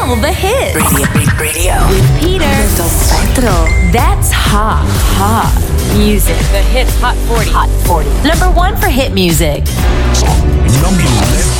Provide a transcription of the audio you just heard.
all the hits. Radio. With Peter. That's hot music. The Hits Hot 40. Number 1 for hit music.